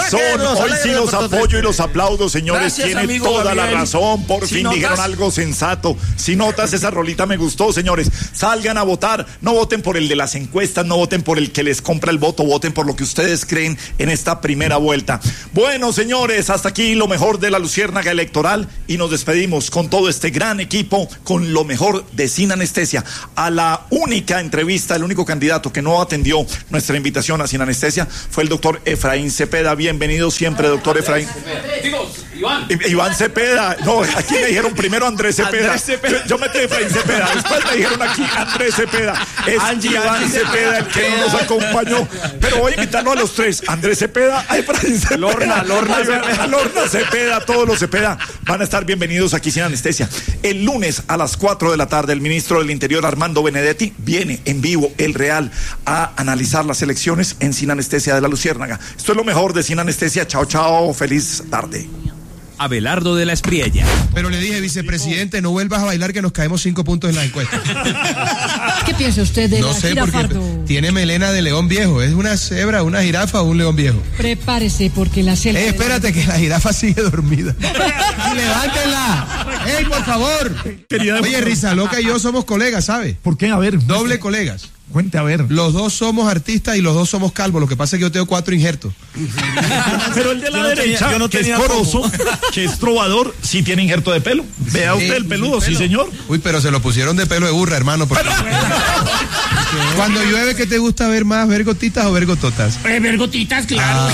razón. Hoy sí los apoyo y los aplaudo, señores. Gracias, tiene amigo toda Gabriel. la razón. Por fin dijeron algo sensato. Si notas, esa rolita me gustó, señores. Salgan a votar. No voten por el de las encuestas, no voten por el que les compra el voto, voten por lo que ustedes creen en esta primera vuelta. Bueno, señores, hasta aquí lo mejor de la Luciérnaga Electoral y nos despedimos con todo este gran equipo, con lo mejor de Sin Anestesia. A la única entrevista, el único candidato que no atendió nuestra invitación a Sin Anestesia fue el doctor Efraín Cepeda. Bienvenido siempre, doctor Efraín. Iván Cepeda. No, aquí me dijeron primero Andrés Cepeda. Yo metí Efraín Cepeda. Después me dijeron aquí Andrés Cepeda. Es Iván Cepeda el que no nos acompañó. Pero voy a invitarlo a los tres. Andrés Cepeda, a Efraín Cepeda. Lorna Cepeda, todos los Cepeda van a estar bienvenidos aquí Sin Anestesia. El lunes a las 4 de la tarde, el ministro del Interior, Armando Benedetti, viene en vivo, el Real, a analizar las elecciones en Sin Anestesia de la Luciérnaga. Esto es lo mejor de Sin Anestesia. Chao, chao. Feliz tarde. Abelardo de la Espriella. Pero le dije, vicepresidente, no vuelvas a bailar que nos caemos 5 puntos en la encuesta. ¿Qué piensa usted de No la sé, jirafa? porque tiene melena de león viejo. ¿Es una cebra, una jirafa o un león viejo? Prepárese porque la selva... Espérate, que la jirafa sigue dormida. ¡Levántenla! ¡Ey, por favor! Oye, Risa Loca y yo somos colegas, ¿sabe? ¿Por qué? A ver. Doble colegas. Cuente, a ver. Los dos somos artistas y los dos somos calvos. Lo que pasa es que yo tengo 4 injertos. Pero el de la derecha, que es corozo, que es trovador, sí tiene injerto de pelo. Vea usted el peludo, sí, señor. Uy, pero se lo pusieron de pelo de burra, hermano. Porque... Cuando llueve, ¿qué te gusta ver más? ¿Ver gotitas o ver gototas? Ver gotitas, claro.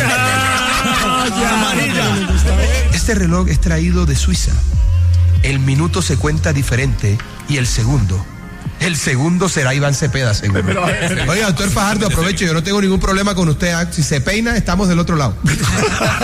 Este reloj es traído de Suiza. El minuto se cuenta diferente y el segundo será Iván Cepeda, seguro. Oiga, doctor Fajardo, aprovecho, yo no tengo ningún problema con usted. Si se peina, estamos del otro lado.